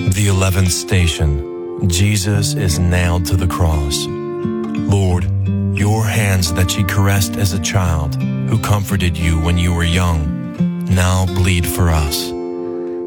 The 11th station. Jesus is nailed to the cross. Lord, your hands that she caressed as a child, who comforted you when you were young, now bleed for us.